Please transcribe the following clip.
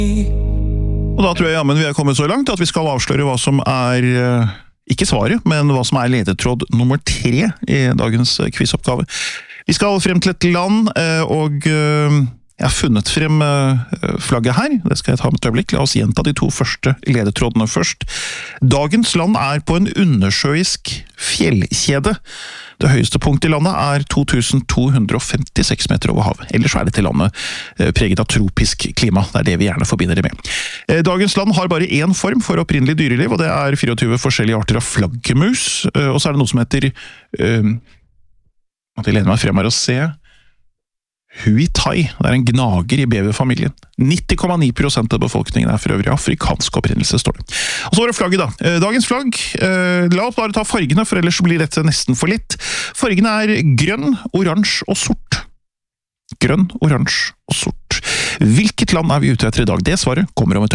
Og da tror jeg jammen vi er kommet så langt at vi skal avsløre hva som ikke svaret, men hva som ledetråd nummer 3 i dagens quizoppgave. Vi skal frem til et land, og jeg har funnet frem flagget her. Det skal jeg ta med et øyeblikk. La oss gjenta de 2 første ledetrådene først. Dagens land på en undersjøisk fjellkjede. Det høyeste punktet i landet 2256 meter over havet. Ellers det til landet preget av tropisk klima. Det det vi gjerne forbinder det med. Dagens land har bare én form for opprinnelig dyreliv, og det 24 forskjellige arter av flaggermus. Og så det noe som heter jeg lener meg frem her og se Huitai. Det en gnager i beverfamilien. 90,9% av befolkningen for øvrig afrikansk opprinnelse, står det. Og så det flagget da. Dagens flagg, la oss bare ta fargene, for ellers blir dette nesten for litt. Fargene grønn, oransje og sort. Grønn, oransje og sort. Hvilket land vi ute etter i dag? Det svaret kommer om et